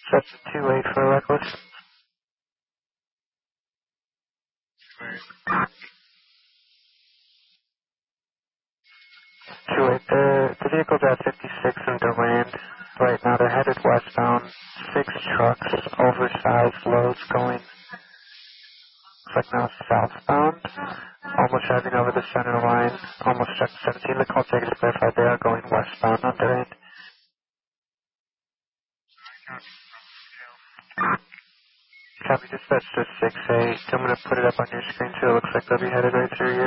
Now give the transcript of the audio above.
Set to 2-8 for reckless. 2-8, the vehicle's at 56 in Durand. Right now they're headed westbound. 6 trucks, oversized loads going, looks like now southbound. Almost driving over the center line. Almost struck 17. The call taker is clarified they are going westbound on Durand. Copy dispatch to 6-8. I'm going to put it up on your screen too. It looks like they'll be headed right through you.